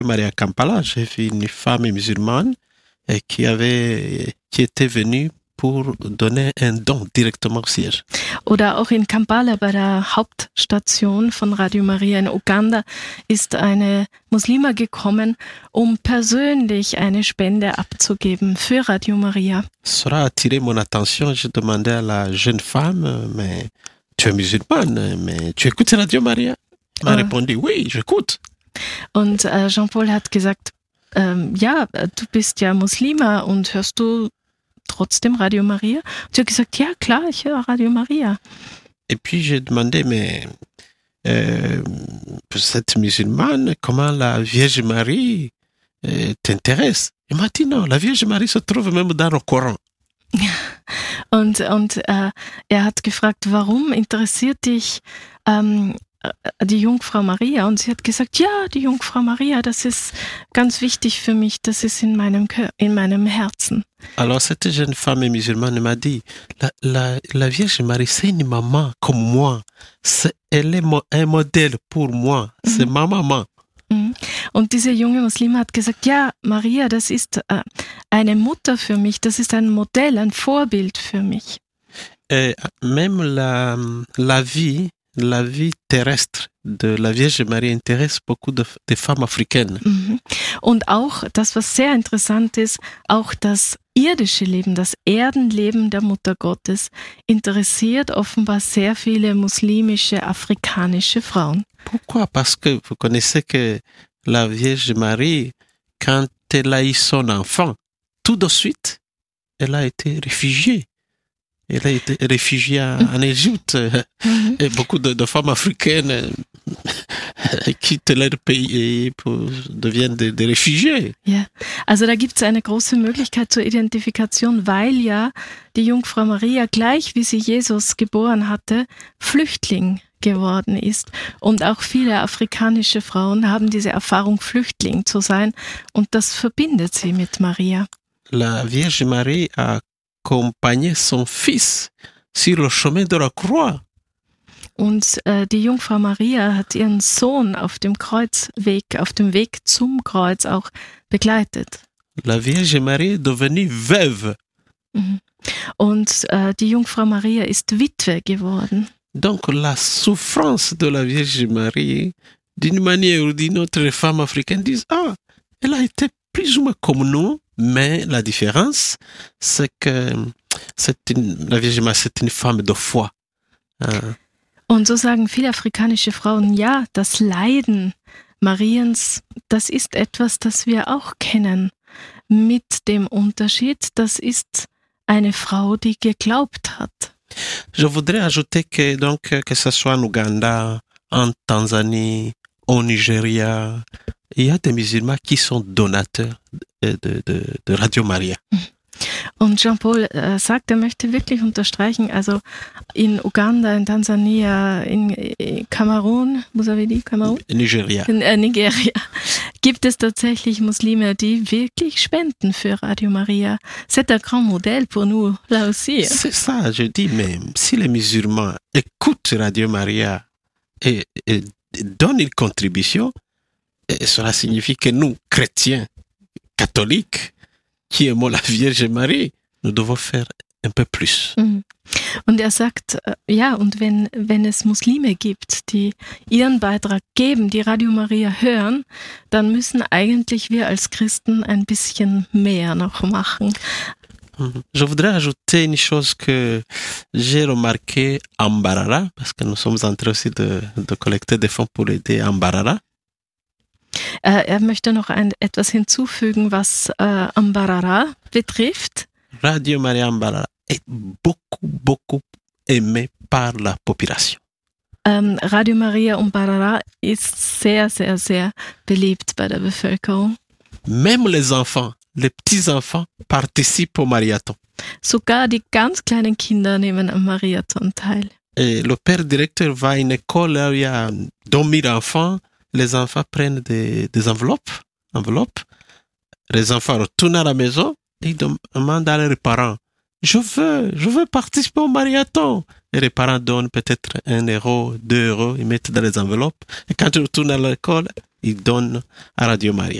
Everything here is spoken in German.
Maria Kampala, j'ai vu une femme musulmane qui était venue pour donner un don directement au siège. Oder auch in Kampala bei der Hauptstation von Radio Maria in Uganda ist eine Muslima gekommen, um persönlich eine Spende abzugeben für Radio Maria. Cela a attiré mon attention. Je demandais à la jeune femme, mais tu es musulmane, mais tu écoutes Radio Maria? Elle m'a répondu, oui, j'écoute. Und Jean-Paul hat gesagt, ja, du bist ja Muslima und hörst du trotzdem Radio Maria? Und sie hat gesagt, ja klar, ich höre Radio Maria. Et puis j'ai demandé, mais vous êtes musulmane, comment la Vierge Marie t'intéresse? Il m'a dit non, la Vierge Marie se trouve même dans le Coran. Und er hat gefragt, warum interessiert dich die Jungfrau Maria? Und sie hat gesagt, ja, die Jungfrau Maria, das ist ganz wichtig für mich, das ist in meinem Herzen. Alors cette jeune femme musulmane m'a dit, la Vierge Marie, c'est une maman comme moi. Elle est un modèle pour moi. C'est ma maman. Und diese junge Muslima hat gesagt, ja, Maria, das ist eine Mutter für mich, das ist ein Modell, ein Vorbild für mich. Et même la vie terrestre de la Vierge Marie intéresse beaucoup de femmes africaines. Und auch das, was sehr interessant ist, auch das irdische Leben, das Erdenleben der Mutter Gottes interessiert offenbar sehr viele muslimische, afrikanische Frauen. Pourquoi? Parce que vous connaissez que la Vierge Marie, quand elle a eu son enfant, tout de suite, elle a été réfugiée. Elle a été réfugiée en Égypte. Et beaucoup de femmes africaines quittent leur pays et deviennent des Réfugiés. Ja, also da gibt es eine große Möglichkeit zur Identifikation, weil ja die Jungfrau Maria, gleich wie sie Jesus geboren hatte, Flüchtling geworden ist. Und auch viele afrikanische Frauen haben diese Erfahrung, Flüchtling zu sein. Und das verbindet sie mit Maria. La Vierge Marie a accompagné son fils sur le chemin de la croix. Und die Jungfrau Maria hat ihren Sohn auf dem Kreuzweg, auf dem Weg zum Kreuz auch begleitet. La Vierge Marie est devenue veuve. Und die Jungfrau Maria ist Witwe geworden. Donc la souffrance de la Vierge Marie, d'une manière ou d'une autre, les femmes africaines disent, elle a été plus ou moins comme nous, mais la différence, c'est que la Vierge Marie, c'est une femme de foi. Und so sagen viele afrikanische Frauen, ja, das Leiden Mariens, das ist etwas, das wir auch kennen. Mit dem Unterschied, das ist eine Frau, die geglaubt hat. Je voudrais ajouter que ce soit en Ouganda, en Tanzanie, au Nigeria, il y a des musulmans qui sont donateurs de Radio Maria. Und Jean-Paul sagt, er möchte wirklich unterstreichen, also in Uganda, in Tansania, in Kamerun, Nigeria. Nigeria, gibt es tatsächlich Muslime, die wirklich spenden für Radio Maria. C'est un grand modèle pour nous, là aussi. C'est ça, je dis, mais si les musulmans écoutent Radio Maria et donnent une contribution, cela signifie que nous, chrétiens, catholiques, qui aimons la Vierge Marie, nous devons faire un peu plus. Und er sagt, ja, und wenn es Muslime gibt, die ihren Beitrag geben, die Radio Maria hören, dann müssen eigentlich wir als Christen ein bisschen mehr noch machen. Je voudrais ajouter une chose que j'ai remarqué à Mbarara, parce que nous sommes en train aussi de collecter des fonds pour aider à Mbarara. Er möchte noch etwas hinzufügen, was Mbarara betrifft. Radio Maria Mbarara est beaucoup aimé par la population. Radio Maria Mbarara ist sehr, sehr, sehr beliebt bei der Bevölkerung. Même les enfants, les petits-enfants participent au Marathon. Sogar die ganz kleinen Kinder nehmen am Marathon teil. Et le père directeur va à une école où il y a 2000 enfants. Les enfants prennent des enveloppes. Les enfants retournent à la maison et demandent à leurs parents, je veux participer au marathon. Et les parents donnent peut-être 1 euro, 2 euros, ils mettent dans les enveloppes. Et quand je retourne à l'école, ils donnent à Radio Maria.